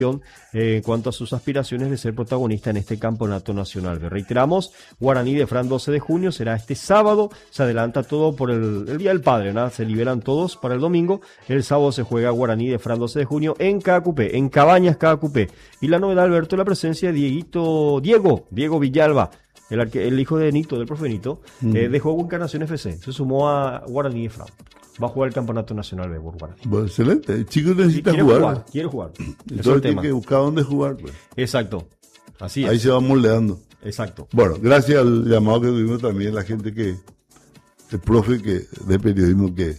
en cuanto a sus aspiraciones de ser protagonista en este campeonato nacional. Reiteramos, Guaraní de Fran 12 de junio será este sábado, se adelanta todo por el Día del Padre, ¿no? Se liberan todos para el domingo, el sábado se juega Guaraní de Fran 12 de junio en Caacupé, en Cabañas Caacupé, y la novedad, Alberto, la presencia de Diego Villalba, el hijo de Nito, del profe Nito, de Juego Encarnación FC, se sumó a Guaraní de Fran. Va a jugar el campeonato nacional de Guaraní. Bueno, excelente. El chico necesita jugar. Quiere jugar. Entonces tiene que buscar dónde jugar. Pues. Exacto. Así es. Ahí se va moldeando. Exacto. Bueno, gracias al llamado que tuvimos también la gente el profe de periodismo que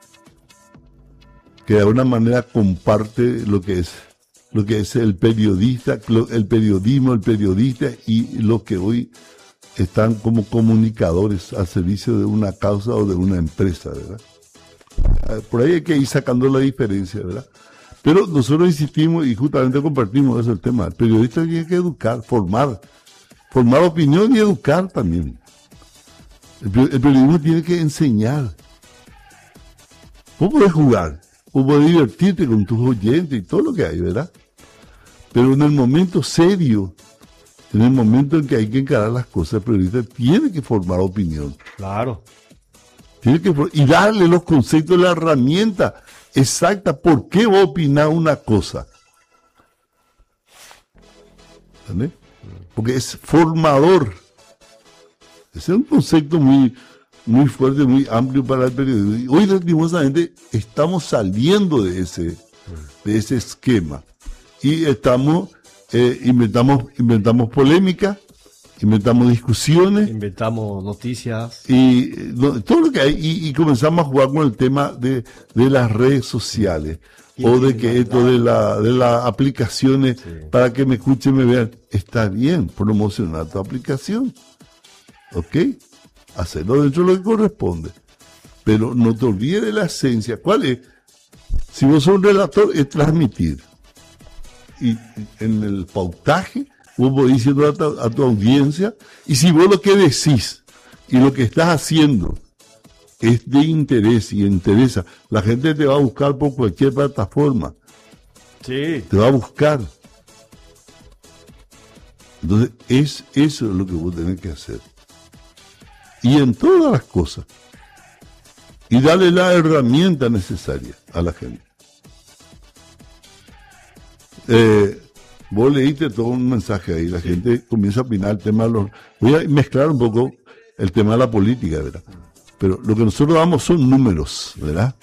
de alguna manera comparte lo que es el periodista, el periodismo, el periodista y lo que hoy están como comunicadores al servicio de una causa o de una empresa, ¿verdad? Por ahí hay que ir sacando la diferencia, ¿verdad? Pero nosotros insistimos y justamente compartimos ese tema. El periodista tiene que educar, formar opinión y educar también. El periodismo tiene que enseñar. Vos podés jugar, vos podés divertirte con tus oyentes y todo lo que hay, ¿verdad? Pero en el momento serio, en el momento en que hay que encarar las cosas, el periodista tiene que formar opinión. Claro. Y darle los conceptos, la herramienta exacta. ¿Por qué va a opinar una cosa? ¿Entendés? Porque es formador. Ese es un concepto muy, muy fuerte, muy amplio para el periodismo. Y hoy, lastimosamente, estamos saliendo de ese esquema. Y inventamos polémica, inventamos discusiones. Inventamos noticias. Y todo lo que hay. Y comenzamos a jugar con el tema de las redes sociales. O de que esto de las aplicaciones, sí, para que me escuchen, me vean. Está bien promocionar tu aplicación. ¿Ok? Hacerlo dentro de lo que corresponde. Pero no te olvides de la esencia. ¿Cuál es? Si vos sos un relator, es transmitir. Y en el pautaje, vos podés diciendo a tu audiencia, y si vos lo que decís y lo que estás haciendo es de interés y interesa, la gente te va a buscar por cualquier plataforma. Sí. Te va a buscar. Entonces, eso es lo que vos tenés que hacer. Y en todas las cosas. Y darle la herramienta necesaria a la gente. Vos leíste todo un mensaje ahí, la gente comienza a opinar el tema de los... Voy a mezclar un poco el tema de la política, ¿verdad? Pero lo que nosotros damos son números, ¿verdad?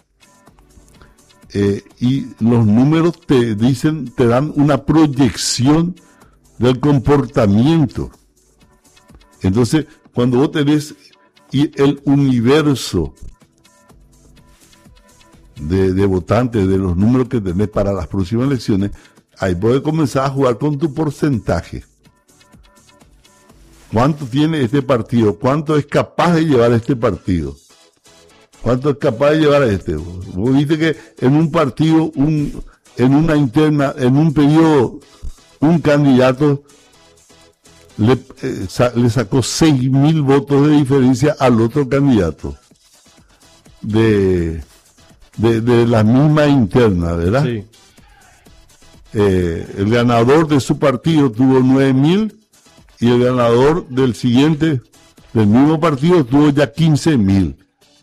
Y los números te dan una proyección del comportamiento. Entonces, cuando vos tenés el universo de votantes, de los números que tenés para las próximas elecciones, ahí puedes comenzar a jugar con tu porcentaje. ¿Cuánto tiene este partido? ¿Cuánto es capaz de llevar este partido? ¿Cuánto es capaz de llevar a este? Vos viste que en un partido, en una interna, en un periodo, un candidato le sacó 6.000 votos de diferencia al otro candidato. De la misma interna, ¿verdad? Sí. El ganador de su partido tuvo 9.000 y el ganador del mismo partido tuvo ya 15.000.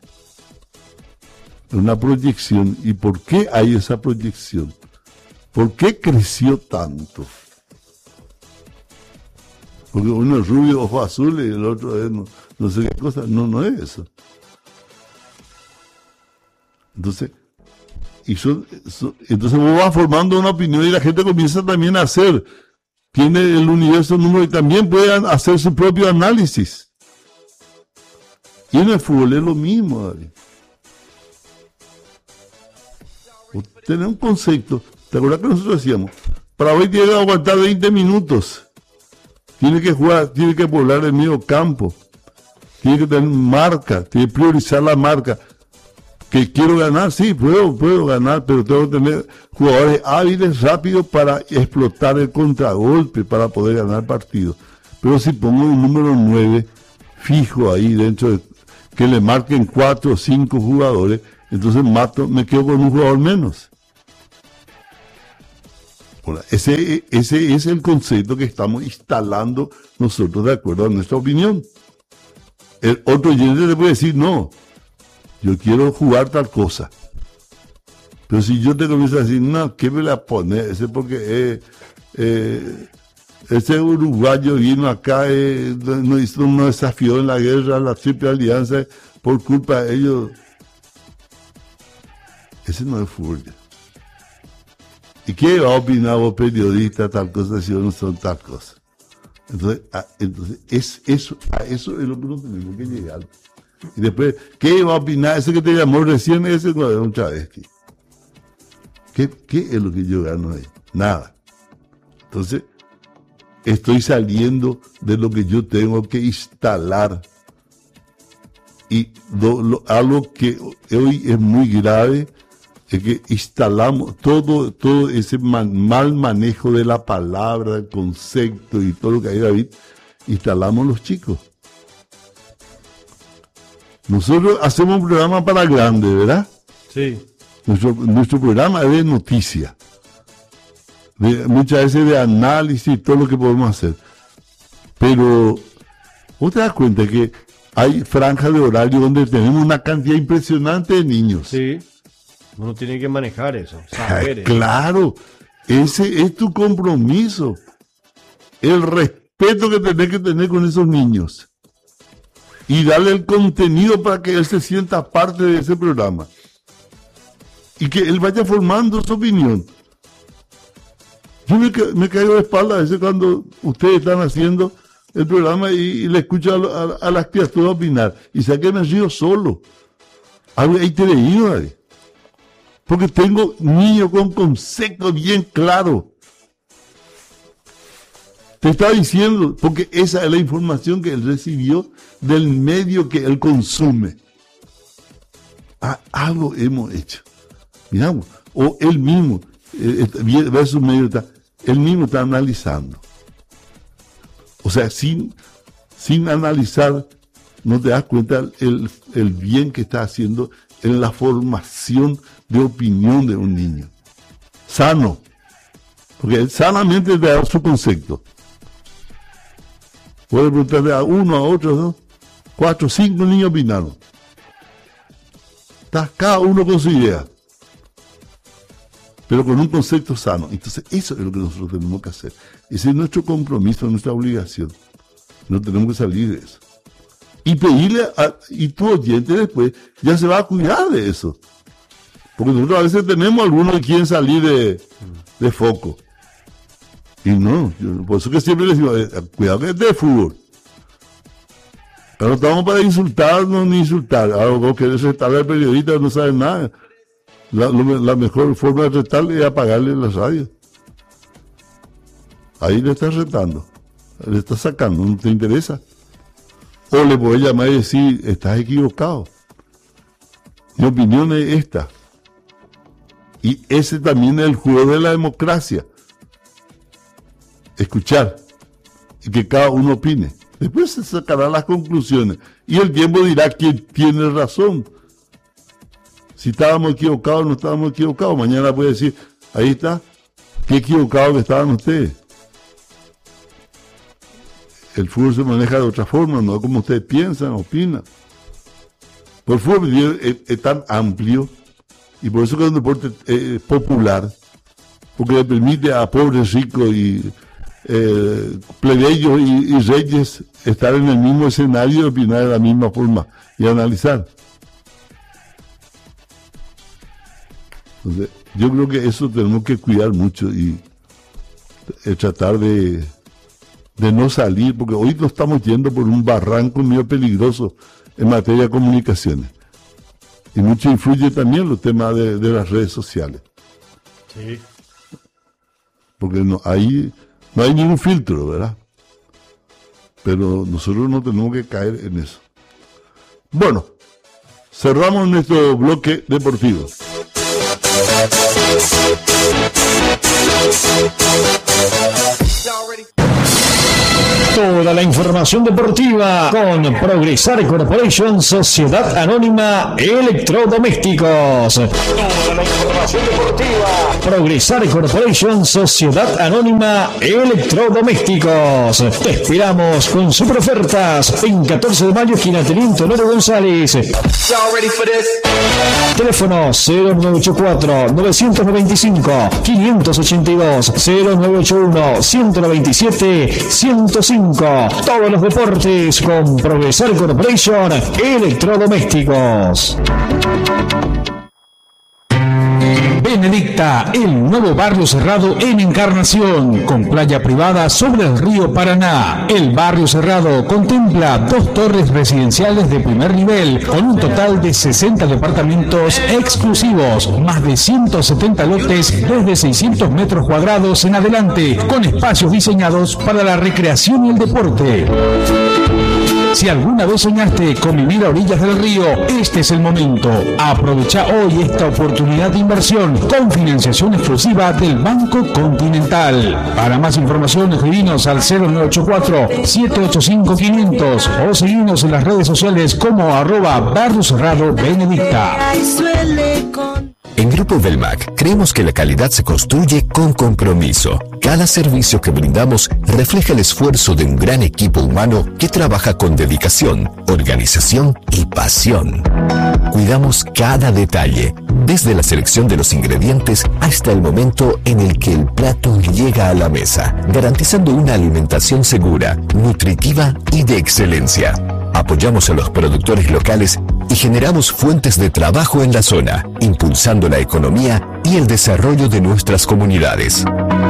Una proyección. ¿Y por qué hay esa proyección? ¿Por qué creció tanto? Porque uno es rubio, ojos azules, y el otro es no sé qué cosa. No es eso. Entonces vos vas formando una opinión y la gente comienza también a hacer. Tiene el universo número y también pueden hacer su propio análisis. Y en el fútbol es lo mismo, David. Tener un concepto. ¿Te acuerdas que nosotros decíamos? Para hoy tiene que aguantar 20 minutos. Tiene que jugar, tiene que poblar el medio campo. Tiene que tener marca, tiene que priorizar la marca. Que quiero ganar, sí, puedo ganar, pero tengo que tener jugadores hábiles, rápidos para explotar el contragolpe, para poder ganar partidos. Pero si pongo un número 9 fijo ahí dentro, que le marquen 4 o 5 jugadores, entonces me quedo con un jugador menos. Bueno, ese es el concepto que estamos instalando nosotros de acuerdo a nuestra opinión. El otro oyente le puede decir, no, yo quiero jugar tal cosa. Pero si yo te comienzo a decir, no, ¿qué me la pone? Ese porque ese uruguayo vino acá, nos desafió en la guerra, la Triple Alianza, por culpa de ellos. Ese no es fútbol. ¿Y qué va a opinar vos, periodista, tal cosa, si no son tal cosa? Entonces, a eso es lo que no tenemos que llegar. Y después, ¿qué va a opinar? Ese que te llamó recién, ese no es un travesti. ¿Qué es lo que yo gano ahí? Nada. Entonces, estoy saliendo de lo que yo tengo que instalar. Y algo que hoy es muy grave es que instalamos todo ese mal manejo de la palabra, del concepto y todo lo que hay, David, instalamos los chicos. Nosotros hacemos un programa para grandes, ¿verdad? Sí. Nuestro programa es de noticias, muchas veces de análisis, todo lo que podemos hacer. Pero vos te das cuenta que hay franjas de horario donde tenemos una cantidad impresionante de niños. Sí. Uno tiene que manejar eso, saber eso. Claro, ese es tu compromiso. El respeto que tenés que tener con esos niños. Y darle el contenido para que él se sienta parte de ese programa. Y que él vaya formando su opinión. Yo me caigo de espalda a veces cuando ustedes están haciendo el programa y le escucho a las criaturas opinar. Y sé que me río solo. Ahí te reído ahí. Porque tengo niños con concepto bien claro. Te estaba diciendo, porque esa es la información que él recibió del medio que él consume. Algo hemos hecho. Miramos, o él mismo, ve su medio, él mismo está analizando. O sea, sin analizar, no te das cuenta el bien que está haciendo en la formación de opinión de un niño. Sano. Porque él sanamente te da su concepto. Puede preguntarle a uno, a otro, ¿no? 4, 5 niños opinaron. Está cada uno con su idea. Pero con un concepto sano. Entonces, eso es lo que nosotros tenemos que hacer. Ese es nuestro compromiso, nuestra obligación. No tenemos que salir de eso. Y pedirle y tu oyente después ya se va a cuidar de eso. Porque nosotros a veces tenemos algunos que quieren salir de foco. Y no, por eso que siempre les digo, cuidado que es de fútbol. Pero no estamos para insultarnos ni insultar. Ahora vos querés retarle al periodista, no sabe nada. La mejor forma de retarle es apagarle la radio. Ahí le estás retando. Le estás sacando, no te interesa. O le voy a llamar y decir, estás equivocado. Mi opinión es esta. Y ese también es el juego de la democracia. Escuchar. Y que cada uno opine. Después se sacarán las conclusiones. Y el tiempo dirá quién tiene razón. Si estábamos equivocados o no estábamos equivocados. Mañana puede decir, ahí está, qué equivocados que estaban ustedes. El fútbol se maneja de otra forma, no como ustedes piensan, opinan. El fútbol es tan amplio y por eso que es un deporte popular, porque le permite a pobres, ricos y plebeyos y reyes estar en el mismo escenario y opinar de la misma forma y analizar. Entonces, yo creo que eso tenemos que cuidar mucho y tratar de no salir, porque hoy nos estamos yendo por un barranco medio peligroso en materia de comunicaciones. Y mucho influye también los temas de las redes sociales. Sí. Porque no hay ningún filtro, ¿verdad? Pero nosotros no tenemos que caer en eso. Bueno, cerramos nuestro bloque deportivo. Toda Toda la información deportiva con Progresar Corporation, Sociedad Anónima Electrodomésticos. Toda la información deportiva. Progresar Corporation, Sociedad Anónima Electrodomésticos. Te esperamos con super ofertas en 14 de mayo, esquina Teniente Honor González. Teléfono 0984 995 582 0981 197 105. Todos los deportes con Progresar Corporation Electrodomésticos. Benedicta, el nuevo barrio cerrado en Encarnación, con playa privada sobre el río Paraná. El barrio cerrado contempla 2 torres residenciales de primer nivel, con un total de 60 departamentos exclusivos, más de 170 lotes desde 600 metros cuadrados en adelante, con espacios diseñados para la recreación y el deporte. Si alguna vez soñaste con vivir a orillas del río, este es el momento. Aprovecha hoy esta oportunidad de inversión con financiación exclusiva del Banco Continental. Para más información, escribinos al 0984-785-500 o seguinos en las redes sociales como @Barrio Cerrado Benedicta. En Grupo Belmac creemos que la calidad se construye con compromiso. Cada servicio que brindamos refleja el esfuerzo de un gran equipo humano que trabaja con dedicación, organización y pasión. Cuidamos cada detalle, desde la selección de los ingredientes hasta el momento en el que el plato llega a la mesa, garantizando una alimentación segura, nutritiva y de excelencia. Apoyamos a los productores locales y generamos fuentes de trabajo en la zona, impulsando la economía y el desarrollo de nuestras comunidades.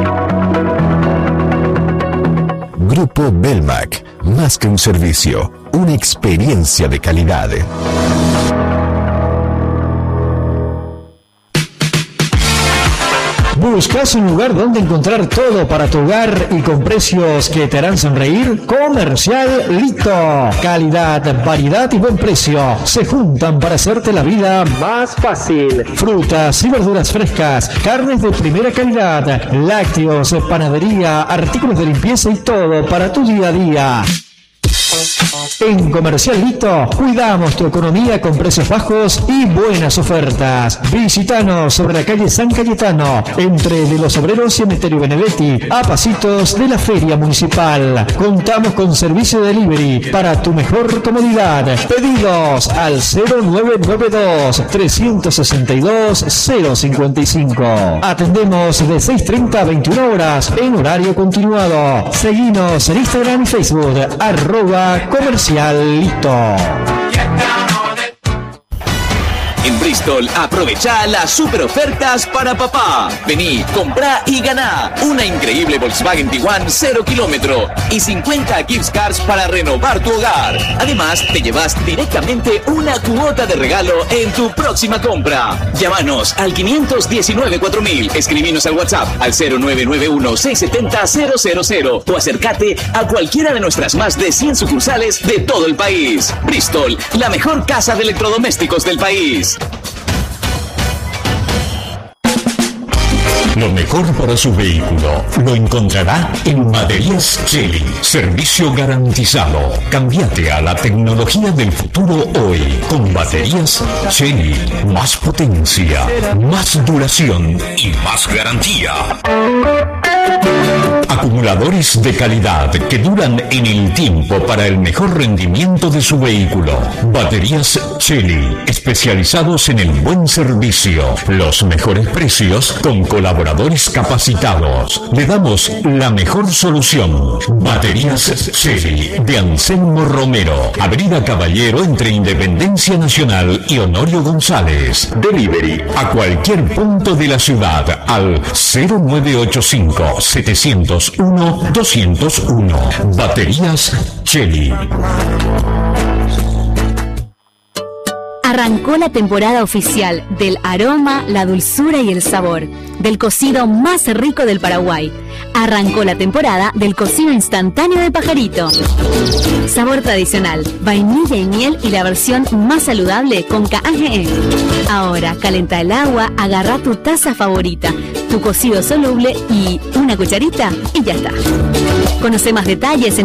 Grupo Belmac, más que un servicio, una experiencia de calidad. ¿Buscas un lugar donde encontrar todo para tu hogar y con precios que te harán sonreír? Comercial Lito. Calidad, variedad y buen precio se juntan para hacerte la vida más fácil. Frutas y verduras frescas, carnes de primera calidad, lácteos, panadería, artículos de limpieza y todo para tu día a día. En Comercial Lito cuidamos tu economía con precios bajos y buenas ofertas. Visítanos sobre la calle San Cayetano, entre de los Obreros y Cementerio Benedetti, a pasitos de la Feria Municipal. Contamos con servicio de delivery para tu mejor comodidad. Pedidos al 0992-362-055. Atendemos de 6:30 a 21 horas en horario continuado. Seguinos en Instagram y Facebook, @Comercial Lito. En Bristol, aprovecha las super ofertas para papá. Vení, comprá y ganá una increíble Volkswagen Tiguan 0 kilómetro y 50 gift cards para renovar tu hogar. Además, te llevas directamente una cuota de regalo en tu próxima compra. Llámanos al 519-4000, escribinos al WhatsApp al 0991-670-000 o acércate a cualquiera de nuestras más de 100 sucursales de todo el país. Bristol, la mejor casa de electrodomésticos del país. Lo mejor para su vehículo lo encontrará en Baterías Cheli. Servicio garantizado. Cámbiate a la tecnología del futuro hoy con Baterías Cheli. Más potencia, más duración y más garantía. Acumuladores de calidad que duran en el tiempo para el mejor rendimiento de su vehículo. Baterías Cheli, especializados en el buen servicio, los mejores precios con colaboradores capacitados. Le damos la mejor solución. Baterías Cheli de Anselmo Romero, Avenida Caballero entre Independencia Nacional y Honorio González. Delivery a cualquier punto de la ciudad al 0985-701-201. Baterías Cheli. Arrancó la temporada oficial del aroma, la dulzura y el sabor del cocido más rico del Paraguay. Arrancó la temporada del cocido instantáneo de Pajarito. Sabor tradicional, vainilla y miel y la versión más saludable con KGE. Ahora, calenta el agua, agarra tu taza favorita, tu cocido soluble y una cucharita y ya está. Conoce más detalles en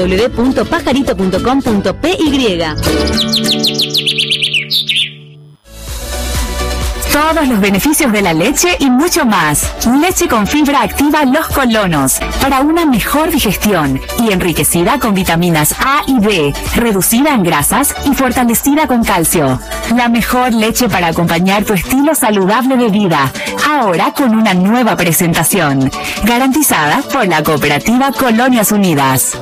www.pajarito.com.py. Todos los beneficios de la leche y mucho más. Leche con fibra activa Los Colonos, para una mejor digestión y enriquecida con vitaminas A y B, reducida en grasas y fortalecida con calcio. La mejor leche para acompañar tu estilo saludable de vida, ahora con una nueva presentación, garantizada por la cooperativa Colonias Unidas.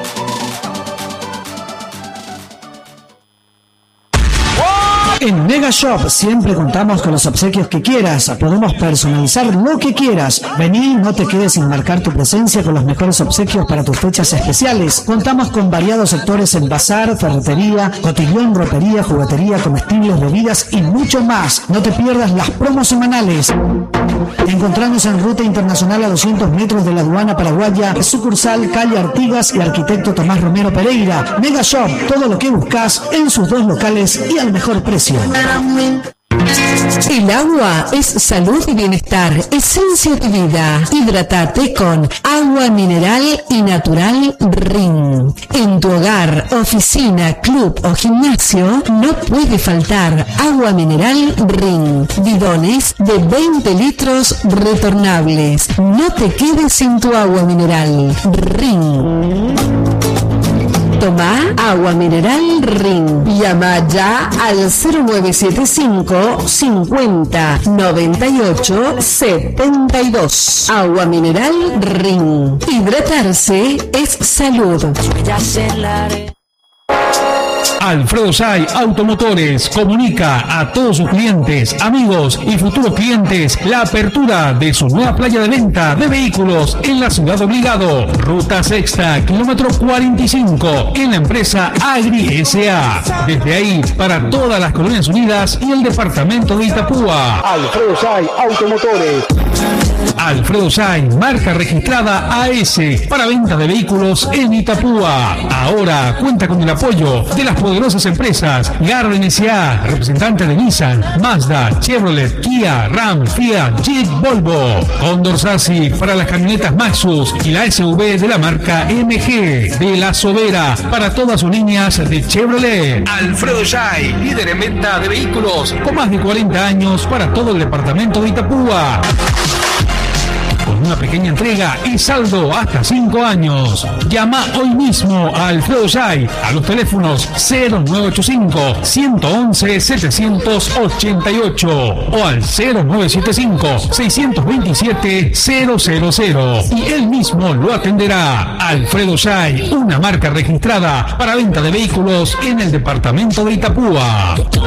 En Mega Shop siempre contamos con los obsequios que quieras. Podemos personalizar lo que quieras. Vení, no te quedes sin marcar tu presencia con los mejores obsequios para tus fechas especiales. Contamos con variados sectores en bazar, ferretería, cotillón, ropería, juguetería, comestibles, bebidas y mucho más. No te pierdas las promos semanales. Encontrarnos en Ruta Internacional a 200 metros de la aduana paraguaya, sucursal calle Artigas y Arquitecto Tomás Romero Pereira. Mega Shop, todo lo que buscas en sus dos locales y al mejor precio. El agua es salud y bienestar, esencia de vida. Hidrátate con agua mineral y natural Rin. En tu hogar, oficina, club o gimnasio no puede faltar agua mineral Rin. Bidones de 20 litros retornables. No te quedes sin tu agua mineral Rin. Toma agua mineral Rin. Llama ya al 0975 50 98 72. Agua mineral Rin. Hidratarse es salud. Alfredo Say Automotores comunica a todos sus clientes, amigos y futuros clientes la apertura de su nueva playa de venta de vehículos en la ciudad de Obligado, ruta sexta, kilómetro 45, en la empresa Agri S.A. Desde ahí para todas las Colonias Unidas y el departamento de Itapúa. Alfredo Say Automotores. Alfredo Say, marca registrada AS, para venta de vehículos en Itapúa. Ahora cuenta con el apoyo de las poderosas empresas Garden S.A., representante de Nissan, Mazda, Chevrolet, Kia, Ram, Fiat, Jeep, Volvo. Condor Sassi para las camionetas Maxus y la SUV de la marca MG. De La Sobera para todas sus líneas de Chevrolet. Alfredo Say, líder en venta de vehículos con más de 40 años para todo el departamento de Itapúa. Con una pequeña entrega y saldo hasta 5 años. Llama hoy mismo a Alfredo Say a los teléfonos 0985 111 788 o al 0975 627 000 y él mismo lo atenderá. Alfredo Say, una marca registrada para venta de vehículos en el departamento de Itapúa.